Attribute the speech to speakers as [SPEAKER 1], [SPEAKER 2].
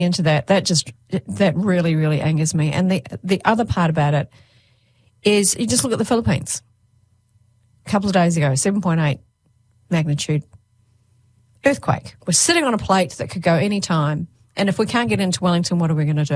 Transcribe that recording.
[SPEAKER 1] into that. That really, really angers me. And the other part about it is you just look at the Philippines. A couple of days ago, 7.8 magnitude earthquake. We're sitting on a plate that could go any time. And if we can't get into Wellington, what are we going to do?